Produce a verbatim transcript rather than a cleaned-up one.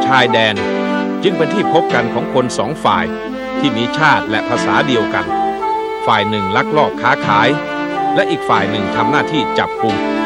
ชายแดนจึงเป็นที่พบกันของคนสองฝ่ายที่มีชาติและภาษาเดียวกันฝ่ายหนึ่งลักลอบค้าขายและอีกฝ่ายหนึ่งทำหน้าที่จับกุม